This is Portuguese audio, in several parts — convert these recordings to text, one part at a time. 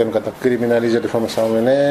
tem que criminalizar a difamação,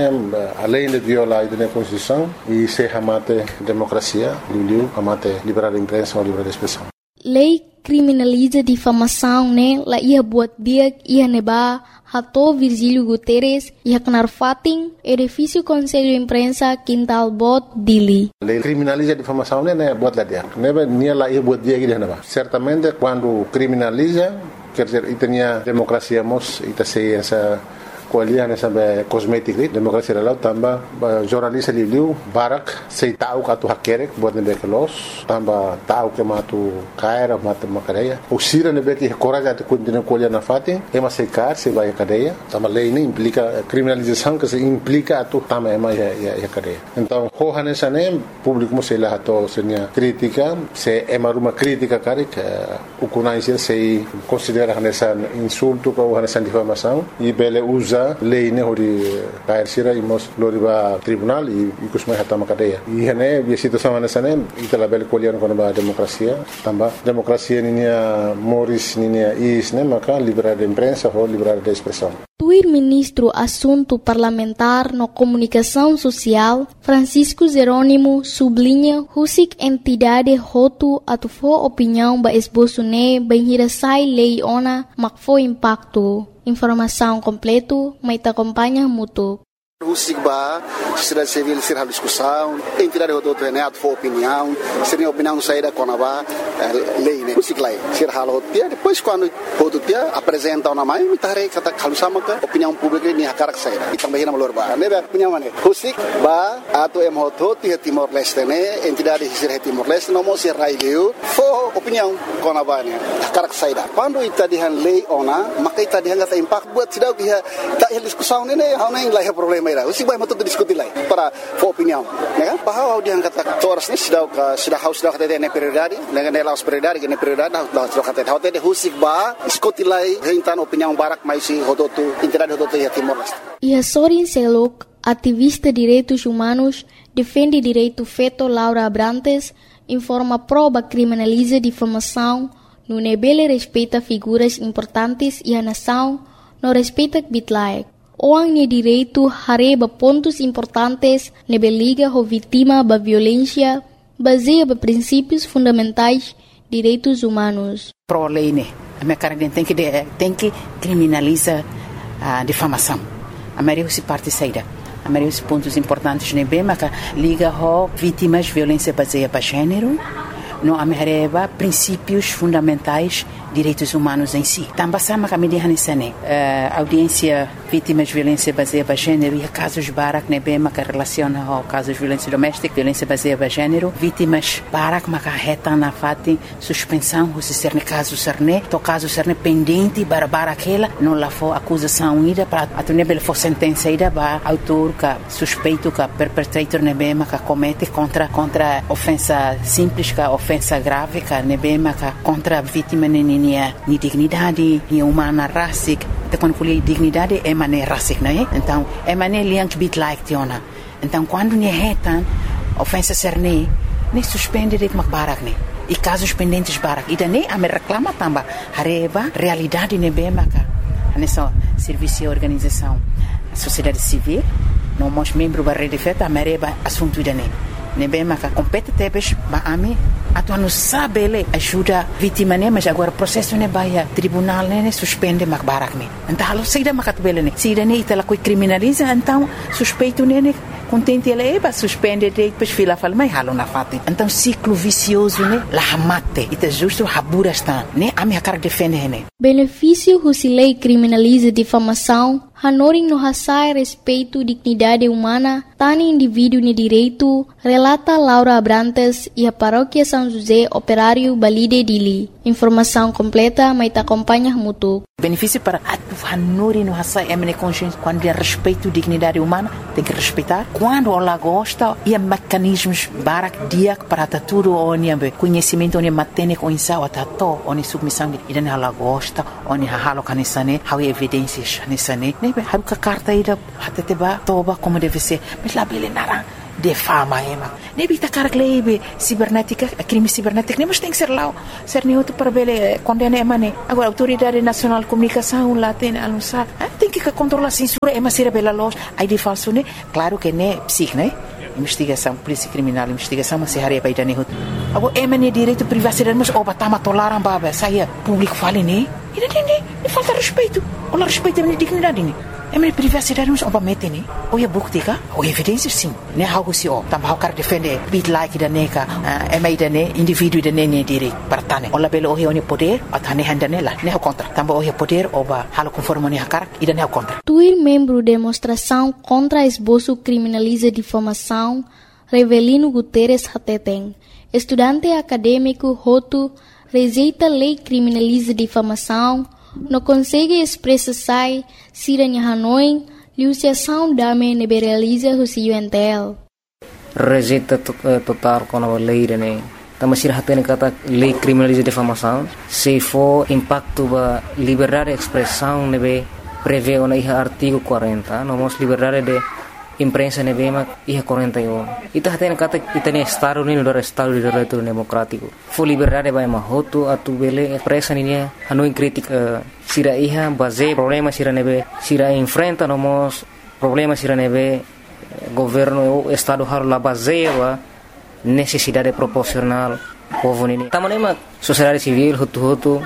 além de violar a Constituição e se amate democracia, amate liberdade de imprensa ou liberdade de expressão. Lei criminaliza difamação, la ia buat dia ia neba hato Virgílio Guterres ia kenar fating edifício Conselho de Imprensa Quintal Bot Dili. Lei criminaliza difamação buat lá dia. Neba nia lá ia buat dia que neba. Certamente quando criminaliza, quer dizer, itania democracia mos ita sei essa kualiah nessa cosmética democracia lalau tambah jornalista liu barak sei tahu katu hakerek buat nebe kelos tambah tahu ke matu kaira matu makadeia usira nebe que coragem de continuar kualiah na fatin ema sei kar sei vai cadeia tambah lei ini implica criminalização que se implica atu tambah ema ya cadeia então ho nessa nem público mo sei lá to senia crítica se ema uma crítica karik ukunai sei considera nessa insulto ou nessa difamação e bele usa lei ne hori kair sira imos loriba tribunal e kusmai hatama cadeia e hene a situação nessa nem itala bel kolian com a democracia tamba democracia ninia moris ninia is ne maka liberdade de imprensa ou liberdade de expressão. Tuir ministro assunto parlamentar no comunicação social Francisco Jerônimo sublinha husik entidade hotu atufo opinião ba esboço ne benhirasai lei ona makfo impacto. Informação completo, mas te acompanha mútuo. O SIGBA, sociedade civil, ser a discussão, entidade do treinado for opinião, ser opinião saída com a lei, né? O SIGLAI, ser a lotia, depois quando o dia apresenta uma mãe, me tarei que está calçando a opinião pública nem a cara que saída. E também na valor né? Opinião né? O SIGBA, ato é moto, tinha Timor-Leste, né? Entidade ser Timor-Leste, não mostra raio, for opinião com a mãe, a cara que saída. Quando está de lei ona, mas que está de gata impacto, buat sidau que está em discussão, né? Não é lá problema. O SIGBA mau tuh diskusi lagi para opinião, né? Bahwa dia kata toras ni sudah kata ne prioridade, dengan nelas prioridade, ne prioridade, sudah kata hotel de SIGBA diskusi lagi tentang opinião barak mais si hototu entidade hototu ya Timor-Leste. E Sorin Selok, ativista de direitos humanos, defende direito feto Laura Abrantes, informa prova criminaliza difamação, no nebele respeita figuras importantes e a nação, no respeita bitlaek. Orang ni direito hareba pontos importantes nebe liga ho vítima ba violência baseia ba princípios fundamentais direitos humanos. Pro lei né, a minha cara tem que criminalizar a difamação. A maioria se parte saída. A maioria dos pontos importantes nebe mas liga ho vítimas violência baseia ba gênero. No amereba princípios fundamentais direitos humanos em si. Também sama kami dihanisane audiência vítimas de violência baseada em gênero e casos barak nebema que relaciona ao casos de violência doméstica, violência baseada em gênero, vítimas barak maka reta na fati suspensão se ser ne caso serne, to caso serne pendente bara aquela não lá for acusação ida para atunebel for sentença ida ba autor ka suspeito ka perpetrator nebema ka comete contra ofensa simples ka ofensa grave ka nebema ka contra vítima ni dignidade, ni humana racic, te quando colhe dignidade é mané racic, não é? Então, é mané liang bit like tiona. Então, quando ni retan ofensa serne, nem suspende de barak ne. E casos pendentes barak. E daí a me reclama também hareba realidade ne bema ka. Nessa serviço e organização, a sociedade civil, não mos membro da rede feta, a mereba assunto daí. Nebema ka compete tebes ba ami atu anu sabele ajuda vítima ne mas agora processo ne baia tribunal ne suspende mak barak ne então halo saída makat bele ne saída ne itala coi criminaliza então suspeito ne contente ele eba suspende depois fila fala mai halo na fati então ciclo vicioso ne la hamate ita justo habura está ne ami akar defende ne benefício husilei criminaliza difamação hanoring no hasai respeito dignidade humana tani indivíduo ne direito relata Laura Abrantes e a paróquia São José Operário Balide Dili. Informação completa, mas te acompanha mútuo. Benefício para a Nuri no Hassai Emine Consciência, quando é respeito dignidade humana, tem que respeitar. Quando ela gosta, e mecanismos barak diak para tudo onde conhecimento onde matene com insau atato onde submissão e daí ela gosta onde halo canisane how evidências canisane nebe haruka carta ida até ba toba como deve ser mas lá bele nara defama ema. Nebi ta karak lebe cibernética, crime cibernético, nem mas tem que ser lá, ser nem outro para bele condena ema ne. Agora autoridade nacional de comunicação lá tem anunciar, tem que controlar a censura ema ser bela loja, aí de falso ne, claro que ne psic, né? Investigação, polícia criminal, investigação, mas se haria para ir dane outro. Agora ema ne direito privacidade, mas oba tama tolaram baba, saia público fale ne, e ne falta respeito, olha respeito a dignidade ne. Ema privacidade mas oba mete ne, ou é bukti ka, ou evidência sim, ne algo se o, também o cara defende bit like da ne ka, ema ida ne indivíduo da ne direito para tane, olha belo o ne poder, atane handa ne lá, ne contra, também o poder oba halo conforme ne hakar, ida ne contra. Tuir membro demonstração contra esboço criminaliza difamação, Revelino Guterres Hateteng, estudante acadêmico Hotu, rejeita lei criminaliza difamação, não consegue expressar siranya Hanoi, liusiação dame neberaliza o UNTL. Rejeita total com a lei, né? Também se hatene kata lei criminaliza difamação, se for impacto ba liberdade de expressão nebe prevê o artigo 40, nomos liberdade de imprensa nebe mak iha 41. Ita hatene kata itane estado ni do estado de direito democrático. Fo liberdade ba mahoto atu bele expressa ni Hanoi crítica sira iha base problema sira nebe sira enfrenta nomos problema sira nebe governo o estado har la base ba necessidade proporcional povo nini. Tamanema sociedade civil hutu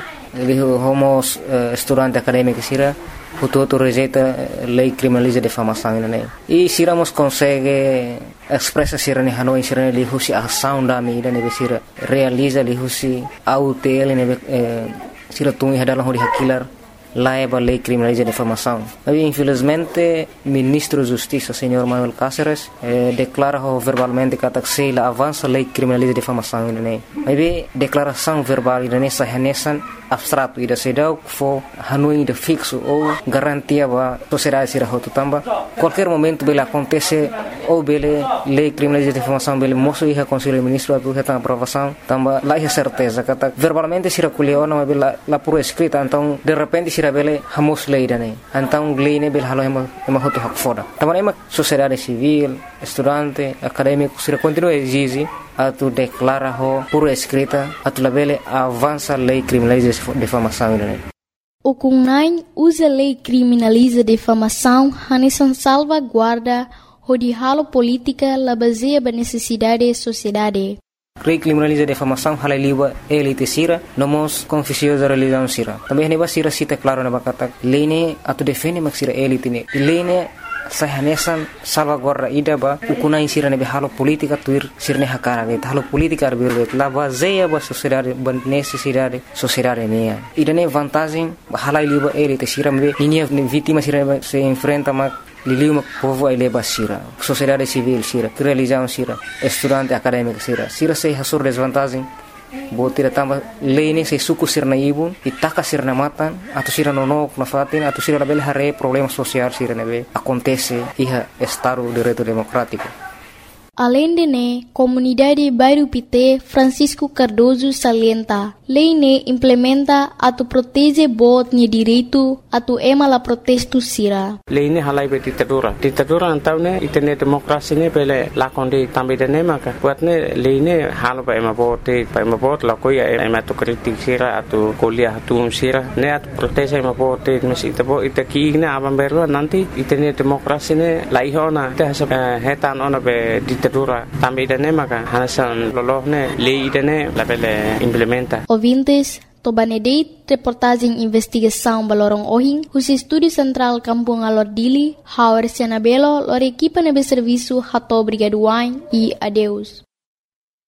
homos estudante acadêmico sira hutu rejeita lei criminaliza difamação nini. E siramos consegue expressa sira ni Hanoi sira ni husi ação da mi nebe sira realiza li husi autel nebe sira tungi hadalang hori hakilar laiba lei criminaliza difamação. Mas infelizmente ministro da Justiça, senhor Manuel Cáceres, declara verbalmente que a avança lei criminaliza difamação ini. Mas declaração verbal ini sahanesan abstrato ida sedau fo Hanoi de fixo ou garantia ba sociedade sira hotu tamba qualquer momento bele acontece ou bele lei criminaliza difamação bele moço ia conselho ministro atu reta aprovação tamba lá é certeza kata verbalmente sira kuliona mas bele la por escrita então de repente sira bele hamos lei dane então lei ne bele halo ema hotu hak foda tamba ema sociedade civil estudante acadêmico sira continua exige atu declara ho por escrita atu labele avança lei criminaliza difamação ini. O CUNAI usa lei criminaliza difamação hanesan salvaguarda hodi halo política la baseia ba necessidade sociedade. Lei criminaliza difamação halai liba elite sira nomos confusiosa religião sira. Também neba sira cita claro na bakata lei ne atu defende mak sira elite ne. Lei ne sahanesan salvaguarda ida ba ukunai sira nebe halo politika tuir sirne hakara ge halo politika arbirbe la baseia ba sociedade ban necessidade sociedade nea ida ne vantagem halai liba elite sira mbe ninia vítima sira se enfrenta mak liliu povo ele basira sociedade civil sira religião sira estudante acadêmico sira se hasur desvantagem botira tamba lei se suku sirna ibun itaka sirna matan atau sira nonok na fatin atau sira label hare problema social sira nebe acontece iha estado de direito democrático. Além de ne, comunidade Bairro Pité Francisco Cardoso salienta, lei ne implementa atu protege bot ni direito atu ema la protesto sira. Lei ne halai be ditadura antau ne itene demokrasi ne pele lakonde tambe de ne maka buat ne lei ne halo ba ema bot la koya ema to kritik sira atu kuliah atu sira ne atu protege ema bot mes itaki ne abam berwa nanti itene demokrasi ne laihona te hetan ona be ditadura tambe de ne maka hasan lolohne lei de ne la pele implementa. Ouvintes, Tobanedeit, reportagem investigação Balorong Ohing, o Estúdio Central Kampung Alordili, Hauer Sianabelo, lor equipa nebe serviço Hato Brigaduain e adeus.